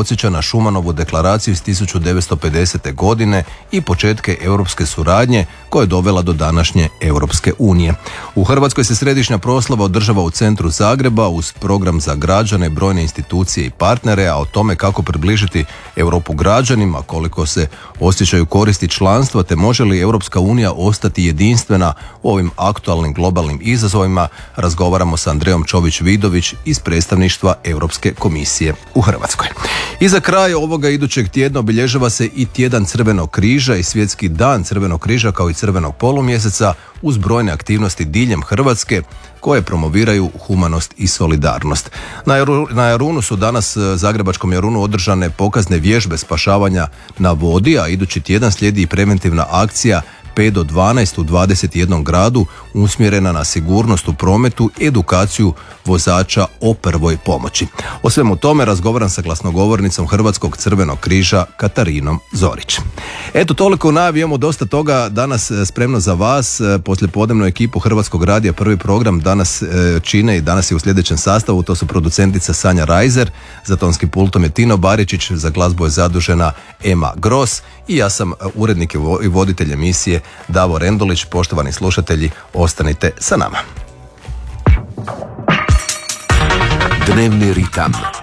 podsjeća na Šumanovu deklaraciju iz 1950. godine i početke europske suradnje koja je dovela do današnje Europske unije. U Hrvatskoj se središnja proslava održava u centru Zagreba uz program za građane, brojne institucije i partnere, a o tome kako približiti Europu građanima, koliko se osjećaju koristi članstva te može li Europska unija ostati jedinstvena u ovim aktualnim globalnim izazovima, razgovaramo sa Andrejom Čović-Vidović iz predstavništva Europske komisije u Hrvatskoj. I za kraj ovoga idućeg tjedna obilježava se i tjedan Crvenog križa i svjetski dan Crvenog križa kao i Crvenog polumjeseca uz brojne aktivnosti diljem Hrvatske koje promoviraju humanost i solidarnost. Na Jarunu su danas, zagrebačkom Jarunu, održane pokazne vježbe spašavanja na vodi, a idući tjedan slijedi i preventivna akcija 5 do 12 u 21 gradu usmjerena na sigurnost u prometu i edukaciju vozača o prvoj pomoći. O svemu tome razgovaram sa glasnogovornicom Hrvatskog Crvenog križa Katarinom Zorić. Eto, toliko u najavi, imamo dosta toga danas spremno za vas. Poslijepodnevnu ekipu Hrvatskog radija Prvi program danas čine i danas je u sljedećem sastavu. To su producentica Sanja Rajzer, za tonskim pultom je Tino Baričić, za glazbu je zadužena Ema Gros i ja sam urednik i voditelj emisije Davor Endulić. Poštovani slušatelji, ostanite sa nama. Dnevni ritam.